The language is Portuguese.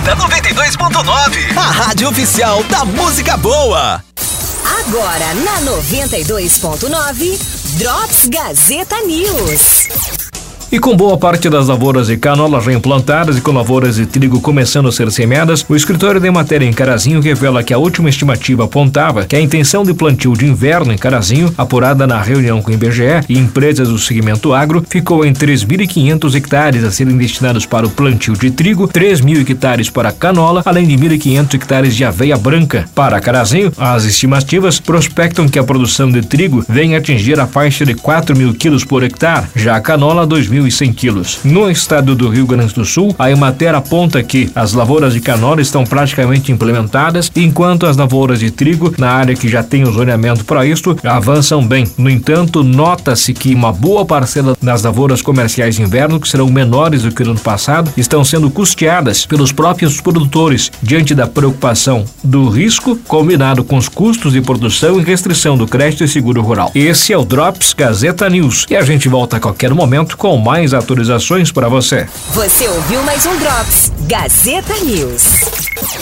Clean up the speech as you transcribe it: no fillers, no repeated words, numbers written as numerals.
Gazeta 92.9. A rádio oficial da música boa. Agora na 92.9, Drops Gazeta News. E com boa parte das lavouras de canola já implantadas e com lavouras de trigo começando a ser semeadas, o escritório de matéria em Carazinho revela que a última estimativa apontava que a intenção de plantio de inverno em Carazinho, apurada na reunião com o IBGE e empresas do segmento agro, ficou em 3.500 hectares a serem destinados para o plantio de trigo, 3.000 hectares para canola, além de 1.500 hectares de aveia branca. Para Carazinho, as estimativas prospectam que a produção de trigo venha atingir a faixa de 4.000 quilos por hectare, já a canola 2.100 quilos. No estado do Rio Grande do Sul, a Emater aponta que as lavouras de canola estão praticamente implementadas, enquanto as lavouras de trigo, na área que já tem o zoneamento para isto, avançam bem. No entanto, nota-se que uma boa parcela das lavouras comerciais de inverno, que serão menores do que no ano passado, estão sendo custeadas pelos próprios produtores, diante da preocupação do risco, combinado com os custos de produção e restrição do crédito e seguro rural. Esse é o Drops Gazeta News e a gente volta a qualquer momento com mais atualizações para você. Você ouviu mais um Drops Gazeta News.